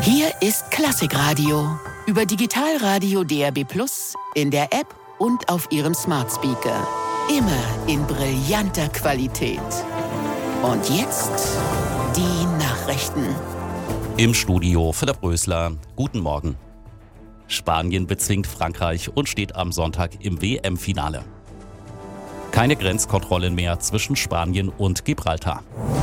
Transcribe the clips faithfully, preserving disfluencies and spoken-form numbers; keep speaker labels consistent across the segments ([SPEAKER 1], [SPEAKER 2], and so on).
[SPEAKER 1] Hier ist Klassikradio. Über Digitalradio D A B plus, in der App und auf Ihrem Smart Speaker. Immer in brillanter Qualität. Und jetzt die Nachrichten.
[SPEAKER 2] Im Studio Philipp Rösler. Guten Morgen. Spanien bezwingt Frankreich und steht am Sonntag im W M-Finale. Keine Grenzkontrollen mehr zwischen Spanien und Gibraltar.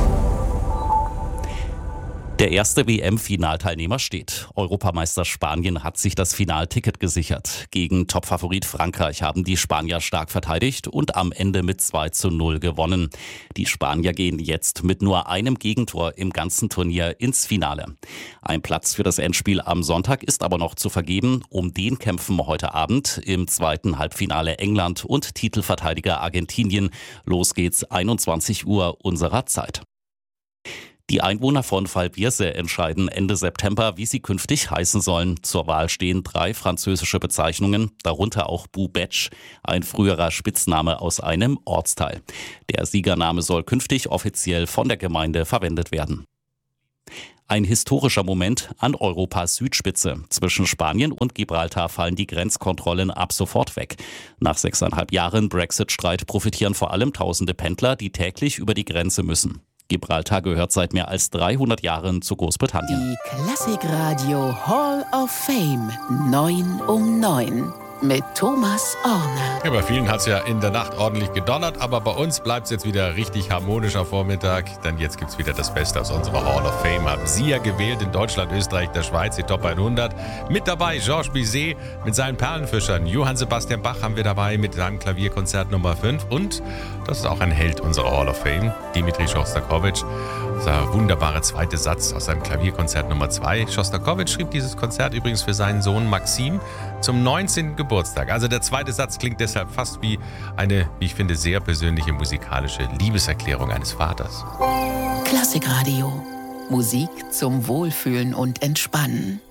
[SPEAKER 2] Der erste W M-Finalteilnehmer steht. Europameister Spanien hat sich das Finalticket gesichert. Gegen Topfavorit Frankreich haben die Spanier stark verteidigt und am Ende mit zwei zu null gewonnen. Die Spanier gehen jetzt mit nur einem Gegentor im ganzen Turnier ins Finale. Ein Platz für das Endspiel am Sonntag ist aber noch zu vergeben. Um den kämpfen heute Abend im zweiten Halbfinale England und Titelverteidiger Argentinien. Los geht's einundzwanzig Uhr unserer Zeit. Die Einwohner von Valbirse entscheiden Ende September, wie sie künftig heißen sollen. Zur Wahl stehen drei französische Bezeichnungen, darunter auch Boubetsch, ein früherer Spitzname aus einem Ortsteil. Der Siegername soll künftig offiziell von der Gemeinde verwendet werden. Ein historischer Moment an Europas Südspitze. Zwischen Spanien und Gibraltar fallen die Grenzkontrollen ab sofort weg. Nach sechseinhalb Jahren Brexit-Streit profitieren vor allem tausende Pendler, die täglich über die Grenze müssen. Gibraltar gehört seit mehr als dreihundert Jahren zu Großbritannien.
[SPEAKER 1] Die Klassikradio Hall of Fame neun um neun mit Thomas Orner.
[SPEAKER 3] Ja, bei vielen hat es ja in der Nacht ordentlich gedonnert, aber bei uns bleibt es jetzt wieder richtig harmonischer Vormittag, denn jetzt gibt es wieder das Beste aus unserer Hall of Fame. Haben Sie ja gewählt in Deutschland, Österreich, der Schweiz, die Top hundert. Mit dabei Georges Bizet mit seinen Perlenfischern. Johann Sebastian Bach haben wir dabei mit seinem Klavierkonzert Nummer fünf. Und das ist auch ein Held unserer Hall of Fame, Dimitri Schostakowitsch. Dieser wunderbare zweite Satz aus seinem Klavierkonzert Nummer zwei. Schostakowitsch schrieb dieses Konzert übrigens für seinen Sohn Maxim zum neunzehnten Geburtstag. Also der zweite Satz klingt deshalb fast wie eine, wie ich finde, sehr persönliche musikalische Liebeserklärung eines Vaters.
[SPEAKER 1] Klassikradio. Musik zum Wohlfühlen und Entspannen.